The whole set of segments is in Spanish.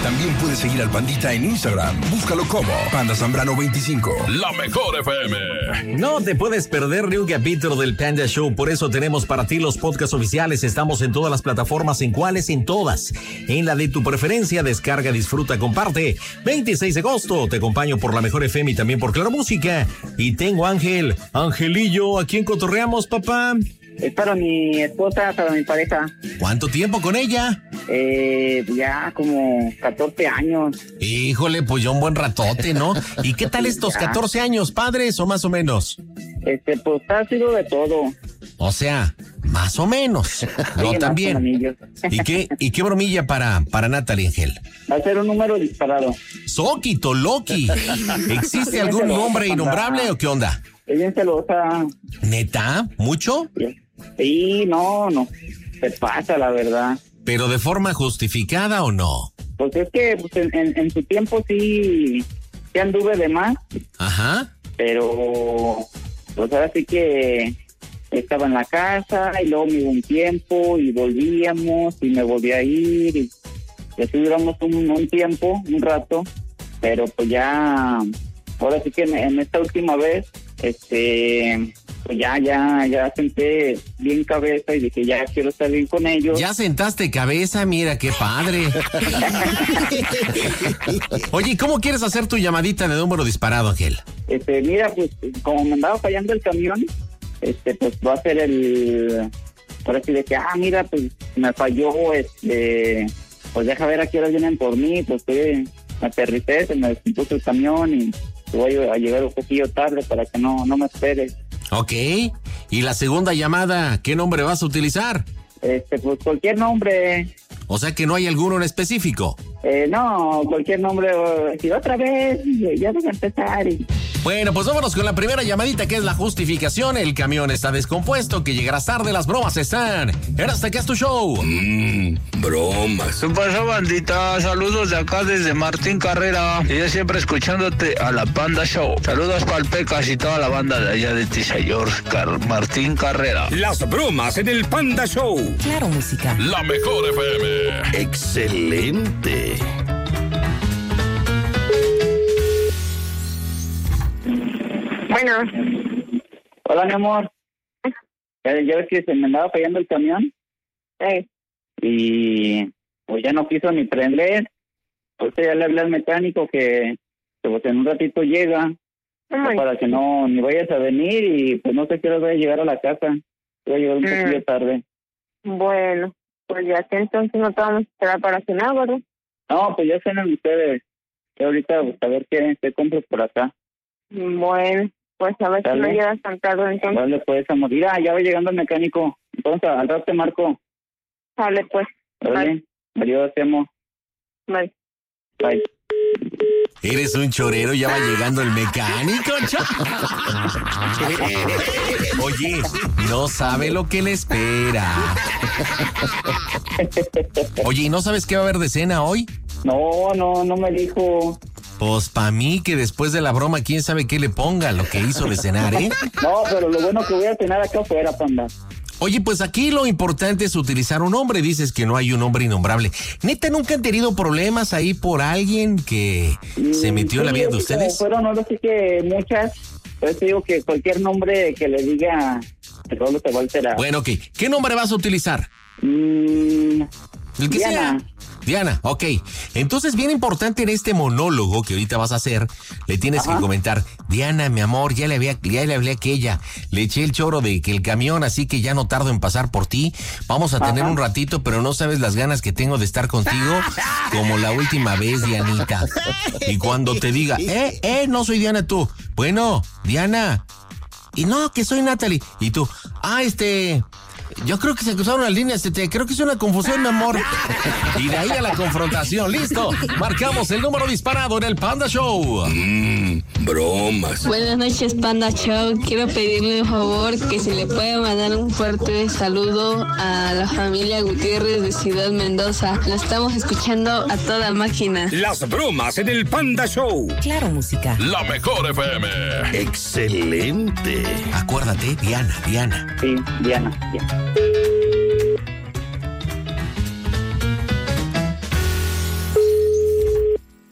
También puedes seguir al Pandita en Instagram. Búscalo como Panda Zambrano 25. La mejor FM. No te puedes perder ni un capítulo del Panda Show. Por eso tenemos para ti los podcasts oficiales. Estamos en todas las plataformas. ¿En cuáles? En todas. En la de tu preferencia. Descarga, disfruta, comparte. 26 de agosto. Te acompaño por la mejor FM y también por Claro Música. Y tengo Ángel. Angelillo, ¿a quién cotorreamos, papá? Es para mi esposa, para mi pareja. ¿Cuánto tiempo con ella? Ya como 14 años. Híjole, pues ya un buen ratote, ¿no? ¿Y qué tal estos 14 años, padres, o más o menos? Pues ha sido de todo. O sea, más o menos. No, también. ¿Y qué bromilla para Natalie, Ángel? Va a ser un número disparado. Soquito, Loki. ¿Existe algún nombre innombrable o qué onda? Es bien celosa. ¿Neta? ¿Mucho? Sí, no. Se pasa, la verdad. ¿Pero de forma justificada o no? Pues es que en su tiempo sí anduve de más. Ajá. Pero pues ahora sí que estaba en la casa y luego me iba un tiempo y volvíamos y me volví a ir y así duramos un tiempo, un rato, pero pues ya, ahora sí que en esta última vez, pues ya senté bien cabeza y dije, ya quiero estar bien con ellos. Ya sentaste cabeza, mira qué padre. Oye, ¿cómo quieres hacer tu llamadita de número disparado, Ángel? Mira, pues como me andaba fallando el camión, pues va a ser por así de que, mira, pues me falló, pues deja ver a qué hora vienen por mí, pues me aterricé, se me descompuso el camión y voy a llegar un poquillo tarde para que no me esperes. Ok, y la segunda llamada, ¿qué nombre vas a utilizar? Pues cualquier nombre. O sea que no hay alguno en específico. No, cualquier nombre, si otra vez, ya voy a empezar. Bueno, pues vámonos con la primera llamadita, que es la justificación. El camión está descompuesto, que llegarás tarde, las bromas están en Hasta que es tu show. Bromas. ¿Qué pasa, bandita? Saludos de acá desde Martín Carrera. Y yo siempre escuchándote a la Panda Show. Saludos para el Pecas y toda la banda de allá de Tisayor, Martín Carrera. Las bromas en el Panda Show. Claro Música. La mejor FM. Excelente. Bueno. Hola, mi amor. Ya ves que se me andaba fallando el camión. Y pues ya no quiso ni prender. Pues ya le hablé al mecánico que pues en un ratito llega. Para que no ni vayas a venir y pues no sé qué hora voy a llegar a la casa. Voy a llegar un poquito tarde. Bueno, pues ya que entonces no te vamos a esperar para cenar, ¿verdad? No, pues ya cenan ustedes. Y ahorita pues, a ver qué compro por acá. Bueno, pues a ver si no llegas tan tarde entonces. Dale pues, amor. Mira, ya va llegando el mecánico. Entonces, al rato te marco. Dale pues. Dale. Adiós, te amo. Bye. Bye. Eres un chorero, ya va llegando el mecánico. Oye, no sabe lo que le espera. Oye, ¿y no sabes qué va a haber de cena hoy? No me dijo. Pues pa' mí que después de la broma, quién sabe qué le ponga lo que hizo de cenar, ¿eh? No, pero lo bueno que voy a cenar acá afuera, Panda. Oye, pues aquí lo importante es utilizar un nombre. Dices que no hay un nombre innombrable. ¿Neta nunca han tenido problemas ahí por alguien que se metió en la vida de ustedes? Fueron, no sé que muchas. Pues te digo que cualquier nombre que le diga, el rolo te va a alterar. Bueno, ok. ¿Qué nombre vas a utilizar? El que Diana. sea. Diana, ok. Entonces, bien importante en este monólogo que ahorita vas a hacer, le tienes que comentar: Diana, mi amor, ya le hablé a aquella, le eché el choro de que el camión, así que ya no tardo en pasar por ti. Vamos a tener un ratito, pero no sabes las ganas que tengo de estar contigo, como la última vez, Dianita. Y cuando te diga, no soy Diana, tú. Bueno, Diana. Y no, que soy Natalie. Y tú, yo creo que se cruzaron las líneas, creo que es una confusión, mi amor. Y de ahí a la confrontación, listo. Marcamos el número disparado en el Panda Show. Bromas. Buenas noches, Panda Show. Quiero pedirle un favor, que se le puede mandar un fuerte saludo a la familia Gutiérrez de Ciudad Mendoza. Lo estamos escuchando a toda máquina. Las bromas en el Panda Show. Claro Música. La mejor FM. Excelente. Acuérdate, Diana. Sí, Diana.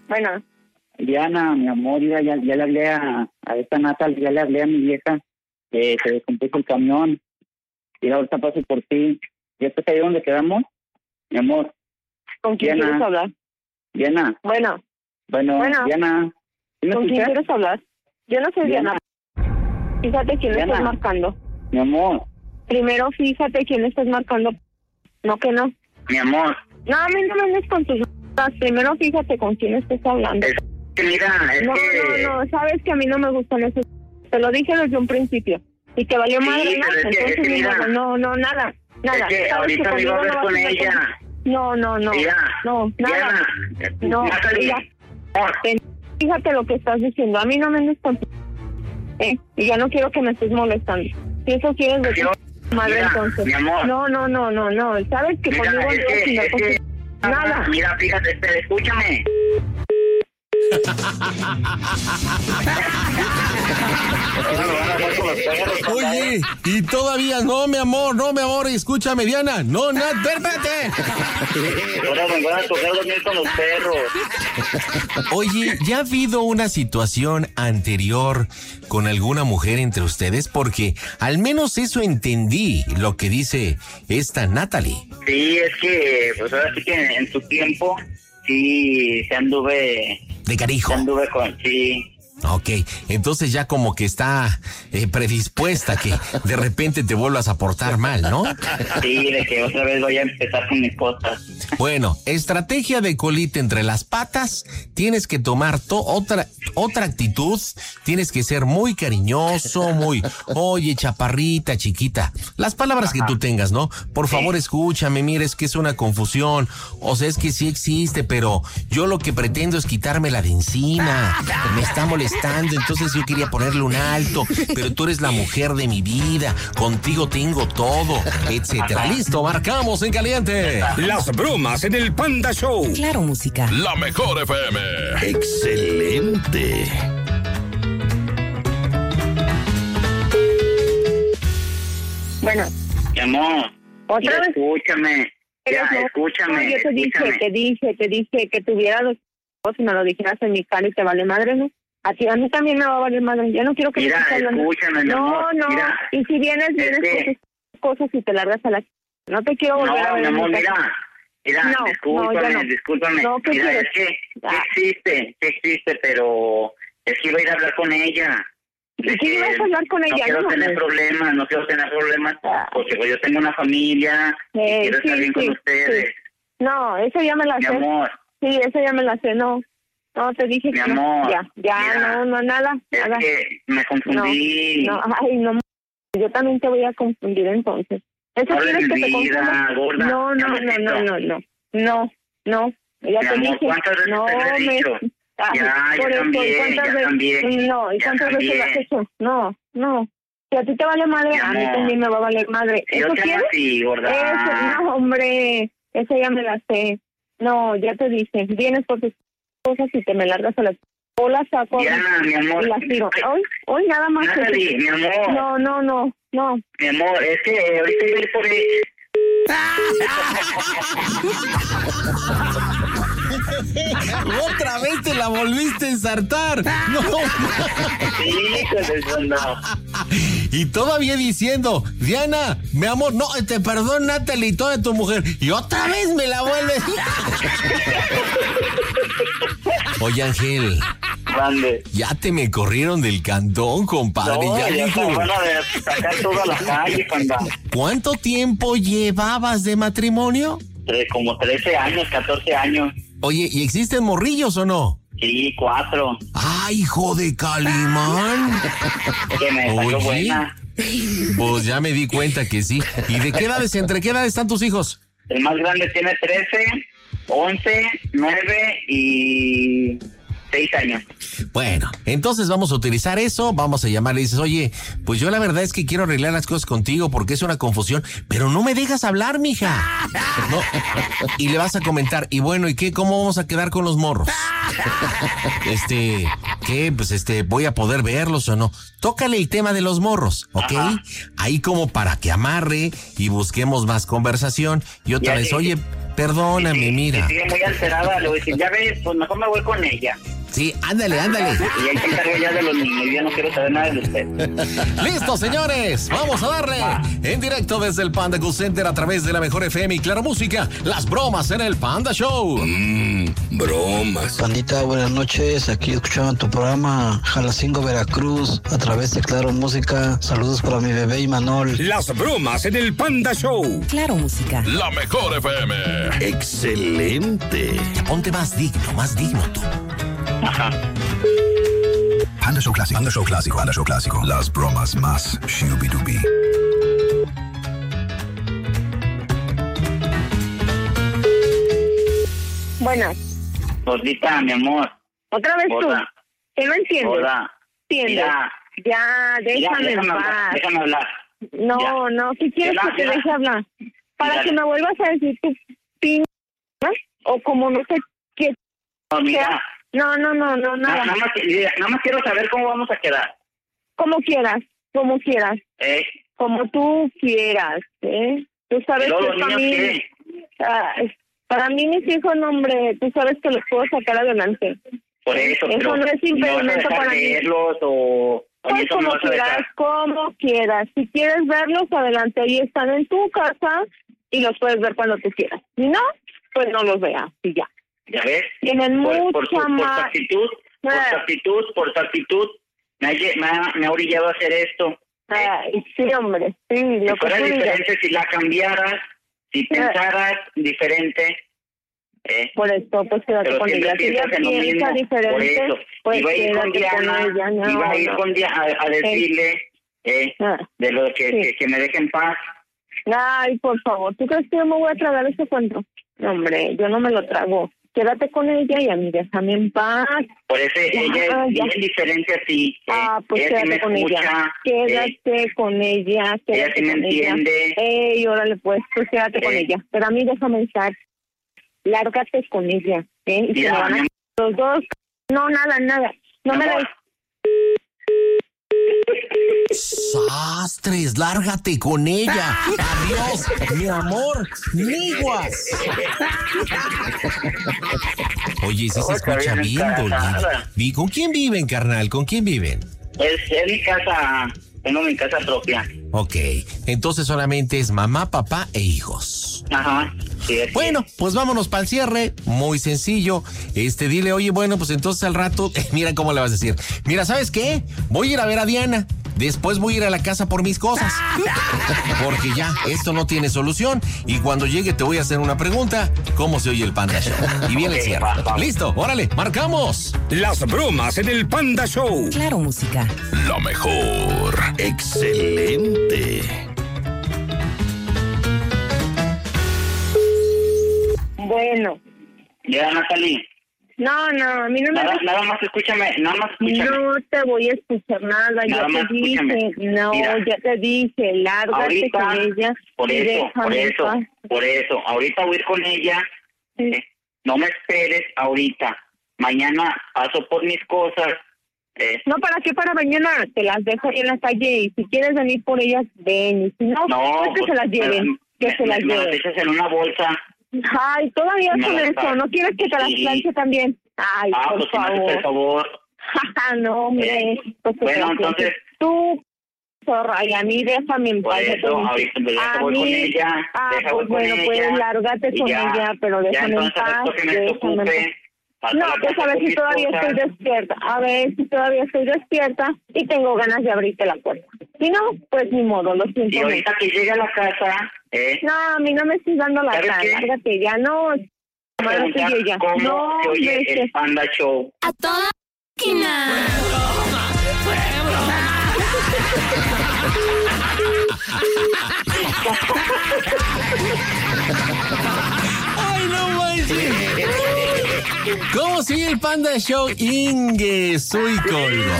Bueno. Diana, mi amor, ya le hablé a esta Natalie, ya le hablé a mi vieja que se descompuso el camión. Y ahorita paso por ti. ¿Ya estás ahí donde quedamos? Mi amor. ¿Con quién Diana. quieres hablar? Diana. Bueno. Diana. ¿Con quién quieres hablar? Yo no soy Diana. Fíjate quién le estás marcando. Mi amor. Primero fíjate quién le estás marcando. No que no. Mi amor. No, a mí no me andes con tus... Primero fíjate con quién estás hablando. Mira, No, sabes que a mí no me gustan esos. Te lo dije desde un principio. Y te valió madre, ¿no? Entonces, nada. Es que ahorita me iba a ver con ella. No. Mira, no, nada. No, mira. Fíjate lo que estás diciendo. A mí no me andes con... Y ya no quiero que me estés molestando. Si eso quieres decir, madre, entonces. Mi amor. No. Sabes que conmigo no es nada. Mira, fíjate, escúchame. Oye, y todavía no, mi amor, escúchame, Diana. No, espérate. Ahora me van a tocar dormir con los perros. Oye, ¿ya ha habido una situación anterior con alguna mujer entre ustedes? Porque al menos eso entendí, lo que dice esta Natalie. Sí, es que, pues ahora sí que en su tiempo, sí, se anduve... De carijo. Sí. Ok, entonces ya como que está predispuesta a que de repente te vuelvas a portar mal, ¿no? Sí, de que otra vez voy a empezar con mis cosas. Bueno, estrategia de colita entre las patas, tienes que tomar otra actitud, tienes que ser muy cariñoso, oye, chaparrita, chiquita, las palabras que tú tengas, ¿no? Por favor, escúchame, mira, es que es una confusión, o sea, es que sí existe, pero yo lo que pretendo es quitármela de encima, me está molestando, entonces yo quería ponerle un alto, pero tú eres la mujer de mi vida, contigo tengo todo, etcétera. Listo, marcamos en caliente. Las bromas en el Panda Show. Claro, música. La mejor FM. Excelente. Bueno. Mi amor. ¿Otra vez? Escúchame. Escúchame. No, yo te dije que tuviera los hijos y me lo dijeras en mi cara y te vale madre, ¿no? A mí también me va a valer madre. Ya no quiero que me estés hablando. Escúchame, mi amor. No. Mira, y si vienes con tus cosas y te largas a la... No te quiero volver a ver. No, mi amor, mira, no, discúlpame. No, ¿qué mira, quieres? Es que existe, pero es que iba a ir a hablar con ella. ¿Y qué ibas a hablar con ella? No quiero tener problemas, porque pues yo tengo una familia y quiero estar bien con ustedes. Sí. No, eso ya me la sé. Mi amor. Sí, eso ya me la sé, no, te dije mi que amor, no. Ya, no, nada. Es que me confundí. No, yo también te voy a confundir entonces. ¿Eso quieres que te confunda? Gorda, No. Ya te dije. ¿Cuántas veces te he dicho? No, ¿y cuántas veces lo has hecho? No. Si a ti te vale madre, a mí también me va a valer madre. ¿Eso quieres? Sí, gorda. Eso, no, hombre, eso ya me la sé. No, ya te dije, vienes por tus cosas y te me largas a las... O las saco Diana, mi amor. y las tiro. Hoy nada más. Natalie, mi amor. No. Mi amor, es que ahorita iba a ir por él. Otra vez te la volviste a ensartar. No. No. Y todavía diciendo, Diana, mi amor, no, te perdón, Natalie, y toda tu mujer. Y otra vez me la vuelves. Oye, Ángel. Grande. Ya te me corrieron del cantón, compadre. No, ya dijo. te van a sacar toda la calle, panda. ¿Cuánto tiempo llevabas de matrimonio? Como 13 años, 14 años. Oye, ¿y existen morrillos o no? Sí, 4. ¡Ay, hijo de Calimán! Que me salió buena. Pues ya me di cuenta que sí. ¿Y de qué edades, entre qué edades están tus hijos? El más grande tiene 13, 11, 9 y 6 años. Bueno, entonces vamos a utilizar eso, vamos a llamarle y dices, oye, pues yo la verdad es que quiero arreglar las cosas contigo porque es una confusión, pero no me dejas hablar, mija. No. Y le vas a comentar, y bueno, ¿y qué? ¿Cómo vamos a quedar con los morros? ¿Qué? Pues voy a poder verlos o no. Tócale el tema de los morros, ¿ok? Ahí como para que amarre y busquemos más conversación. Y otra vez, oye, Perdóname, mira. Sigue muy alterada, le voy a decir, ya ves, pues mejor me voy con ella. Sí, ándale. Y ahí se encargo ya de los niños, yo no quiero saber nada de usted. ¡Listo, señores! ¡Vamos a darle! En directo desde el Panda Cool Center a través de la Mejor FM y Claro Música, las bromas en el Panda Show. Bromas. Pandita, buenas noches. Aquí escuchando tu programa Jalacingo, Veracruz, a través de Claro Música. Saludos para mi bebé Imanol. Las bromas en el Panda Show. Claro Música. La Mejor FM. Excelente. Ponte más digno tú. Ajá. Panda Show Clásico. Panda Show Clásico. Panda Show Clásico. Las bromas más shooby-dooby. Buenas. Gordita, mi amor. Otra vez Hola. tú. ¿Qué no entiendes? Hola. ¿Entiendes? Mira. Ya, déjame en paz. Déjame hablar. No, no, ¿qué quieres Ya, que te ya. deje hablar? Para Ya. que me vuelvas a decir tu pin... o como no sé qué... No, mira. No, nada. Nada más quiero saber cómo vamos a quedar. Como quieras. Como tú quieras, ¿eh? Tú sabes ¿Luego que los para niños mí... qué? Para mí, mis hijos, no, hombre, tú sabes que los puedo sacar adelante. Por eso, Eso pero no es impedimento para mí. verlos o Pues eso me como vas a quieras, dejar. como quieras. Si quieres verlos, adelante. Ahí están en tu casa y los puedes ver cuando tú quieras. Si no, pues no los veas y ya. ¿Ya ves? Tienen Por mucha su más... actitud, me ha orillado a hacer esto. Ay, sí, hombre, sí. Si Lo que fuera tú digas. diferente, si la cambiaras, si pensaras diferente, Por esto, pues quédate pero con ella. siempre Si ella piensas en lo piensa mismo. Por diferente, eso, pues iba a ir con quédate con Diana, ella. No, iba a ir no. con Diana a decirle de lo que me deje en paz. Ay, por favor, ¿tú crees que yo me voy a tragar ese cuento? No, hombre, yo no me lo trago. Quédate con ella y a mí déjame en paz. Por eso ella es bien diferente a ti. Pues ella sí quédate me con escucha, ella. Quédate con ella. ella sí me entiende. Ey, órale, pues quédate con ella. Pero a mí déjame estar. Lárgate con ella. Y Mira, se me van a... los dos. No, nada. No me la... ¡Sastres! ¡Lárgate con ella! ¡Adiós, mi amor! ¡Niguas! Oye, sí se escucha bien, Dolina. ¿Y con quién viven, carnal? ¿Con quién viven? Es mi casa, tengo mi casa propia. Ok, entonces solamente es mamá, papá e hijos. Ajá, sí, es. Bueno, pues vámonos para el cierre, muy sencillo. Dile, oye, bueno, pues entonces al rato, mira cómo le vas a decir. Mira, ¿sabes qué? Voy a ir a ver a Diana. Después voy a ir a la casa por mis cosas. Porque ya, esto no tiene solución. Y cuando llegue te voy a hacer una pregunta. ¿Cómo se oye el Panda Show? Y viene el cierre. Listo, órale, marcamos. Las bromas en el Panda Show. Claro Música. Lo mejor. Excelente. Bueno. Ya, Natalie. No, a mí no me... Nada más escúchame. No te voy a escuchar nada, ya te dije, escúchame. no, Mira, ya te dije, lárgate ahorita, con ella. por eso, ahorita voy a ir con ella, no me esperes ahorita, mañana paso por mis cosas. No, ¿para qué? Para mañana te las dejo ahí en la calle y si quieres venir por ellas, ven, y si no, pues que se las lleven, me las echas en una bolsa. Ay, todavía con eso, ¿no quieres que te las planche también? Ay, por pues favor. por favor. No, hombre. Pues bueno, entonces... Tú, zorra, y a mí déjame en paz. Ahorita voy con ella. Pues bueno, pues lárgate con ella, pero déjame en paz. No, pues a ver si todavía estoy despierta. A ver si todavía estoy despierta y tengo ganas de abrirte la puerta. Si no, pues ni modo, lo siento. Y ahorita que llegue a la casa... No, a mí no me estoy dando la cara, lárgate ya, no. ¿Cómo se oye el Panda Show? A toda máquina. ¡Ay, no manches! ¿Cómo sigue el Panda Show? Ingue, soy colgo.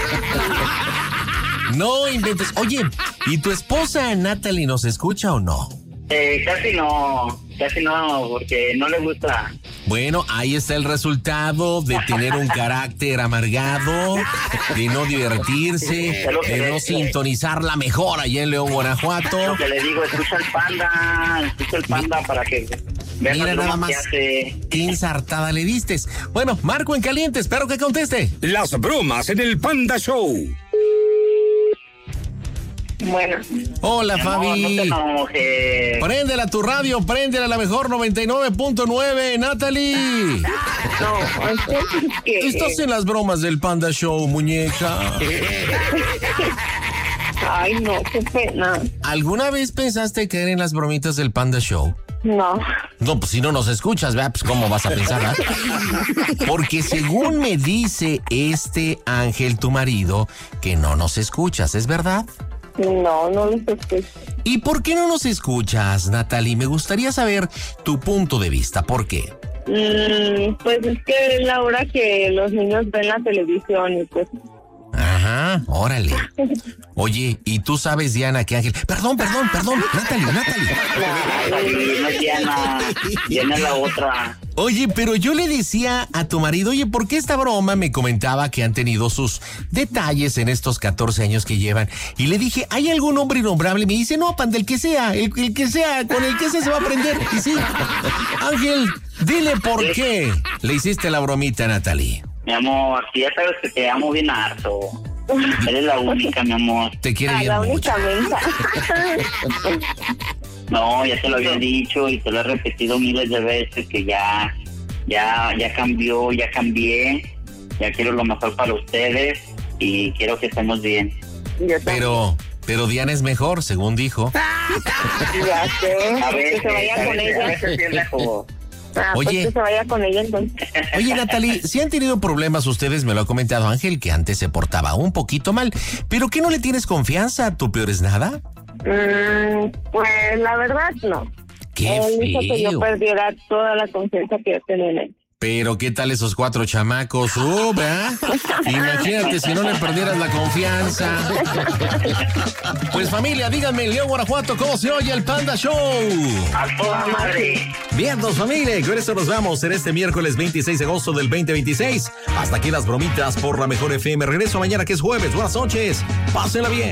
No inventes. Oye, ¿y tu esposa Natalie nos escucha o no? Casi no, porque no le gusta. Bueno, ahí está el resultado de tener un carácter amargado, de no divertirse, de no sintonizar la mejor allá en León, Guanajuato. Lo que le digo, escucha el Panda para que Mira nada más qué ensartada le diste. Bueno, Marco en caliente, espero que conteste. Las bromas en el Panda Show. Bueno. Hola, Fabi. No te enojes. Préndela tu radio, préndela la mejor 99.9, Natalie. No, es que... Estás en las bromas del Panda Show, muñeca. Ay, no, qué pena. ¿Alguna vez pensaste caer en las bromitas del Panda Show? No. No, pues si no nos escuchas, ¿verdad? Pues ¿cómo vas a pensar, ¿verdad? Porque según me dice Ángel, tu marido, que no nos escuchas, ¿es verdad? No los escucho. ¿Y por qué no nos escuchas, Natalie? Me gustaría saber tu punto de vista. ¿Por qué? Pues es que es la hora que los niños ven la televisión y pues... Ajá, órale. Oye, ¿y tú sabes, Diana, que Ángel... Perdón, Natalie. No es Diana es la otra. Oye, pero yo le decía a tu marido, oye, ¿por qué esta broma? Me comentaba que han tenido sus detalles en estos 14 años que llevan. Y le dije, ¿hay algún hombre innombrable? Me dice, no, Panda, el que sea, con el que sea se va a aprender. Y sí, Ángel, dile por qué le hiciste la bromita a Natalie. Mi amor, aquí ya sabes que te amo bien harto. Eres la única, mi amor. Te quiere bien la mucho. única mensa. No, ya te lo había dicho y te lo he repetido miles de veces que ya cambió, ya cambié. Ya quiero lo mejor para ustedes y quiero que estemos bien. Pero Diana es mejor, según dijo. Ya sé. A ver, que se vaya con ella. Oye. Pues que se vaya con ella entonces. Oye, Natalie, si han tenido problemas ustedes, me lo ha comentado Ángel, que antes se portaba un poquito mal. ¿Pero qué no le tienes confianza? ¿Tú peor es nada? Pues la verdad no. ¡Qué él hizo que yo feo! perdiera toda la confianza que yo tenía en él. Pero ¿qué tal esos 4 chamacos? ¿Verdad? Imagínate si no le perdieras la confianza. Pues familia, díganme en León, Guanajuato, ¿cómo se oye el Panda Show? A toda madre. Bien, familia, con eso nos vamos en este miércoles 26 de agosto del 2026. Hasta aquí las bromitas por la mejor FM. Regreso mañana que es jueves. Buenas noches. Pásenla bien.